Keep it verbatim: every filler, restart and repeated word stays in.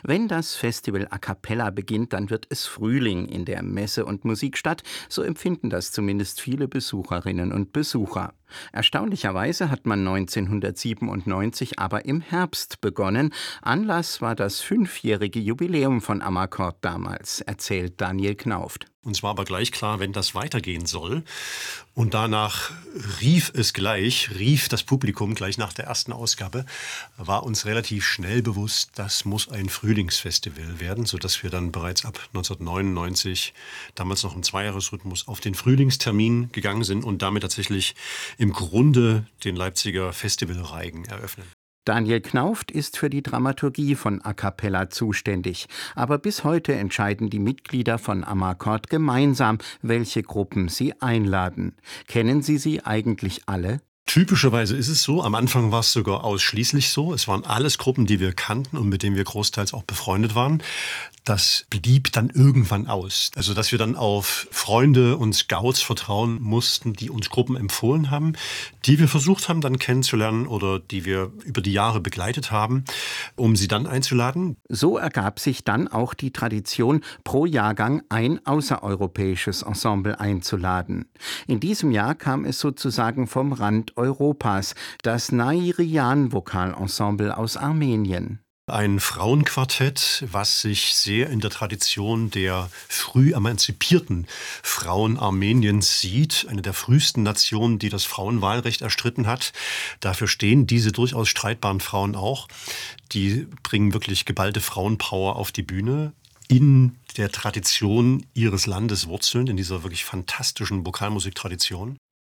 Wenn das Festival A Cappella beginnt, dann wird es Frühling in der Messe- und Musikstadt. So empfinden das zumindest viele Besucherinnen und Besucher. Erstaunlicherweise hat man neunzehnhundertsiebenundneunzig aber im Herbst begonnen. Anlass war das fünfjährige Jubiläum von Amarcord damals, erzählt Daniel Knauft. Uns war aber gleich klar, wenn das weitergehen soll. Und danach rief es gleich, rief das Publikum gleich nach der ersten Ausgabe, war uns relativ schnell bewusst, das muss ein Frühlingsfestival werden, sodass wir dann bereits ab neunzehnhundertneunundneunzig, damals noch im Zweijahresrhythmus, auf den Frühlingstermin gegangen sind und damit tatsächlich im Grunde den Leipziger Festivalreigen eröffnen. Daniel Knauft ist für die Dramaturgie von A Cappella zuständig. Aber bis heute entscheiden die Mitglieder von Amarcord gemeinsam, welche Gruppen sie einladen. Kennen Sie sie eigentlich alle? Typischerweise ist es so, am Anfang war es sogar ausschließlich so. Es waren alles Gruppen, die wir kannten und mit denen wir großteils auch befreundet waren. Das blieb dann irgendwann aus. Also, dass wir dann auf Freunde und Scouts vertrauen mussten, die uns Gruppen empfohlen haben, die wir versucht haben dann kennenzulernen oder die wir über die Jahre begleitet haben, um sie dann einzuladen. So ergab sich dann auch die Tradition, pro Jahrgang ein außereuropäisches Ensemble einzuladen. In diesem Jahr kam es sozusagen vom Rand Europas, das Nairian-Vokalensemble aus Armenien. Ein Frauenquartett, was sich sehr in der Tradition der früh emanzipierten Frauen Armeniens sieht. Eine der frühesten Nationen, die das Frauenwahlrecht erstritten hat. Dafür stehen diese durchaus streitbaren Frauen auch. Die bringen wirklich geballte Frauenpower auf die Bühne. In der Tradition ihres Landes wurzeln, in dieser wirklich fantastischen Vokalmusiktradition.